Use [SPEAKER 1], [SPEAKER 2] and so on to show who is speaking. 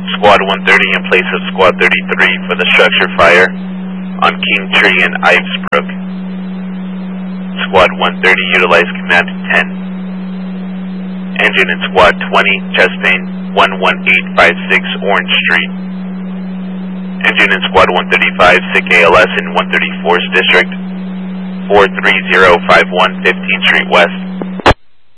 [SPEAKER 1] Squad 130 in place of Squad 33 for the structure fire on King Tree and Ivesbrook. Squad 130 utilize command 10. Engine in Squad 20, chest pain 11856 Orange Street. Engine in Squad 135, sick ALS in 134's District 43051 15th Street West.